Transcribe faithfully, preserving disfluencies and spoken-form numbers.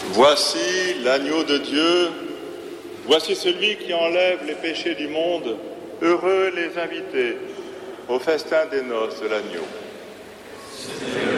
Voici l'agneau de Dieu, voici celui qui enlève les péchés du monde. Heureux les invités au festin des noces de l'agneau.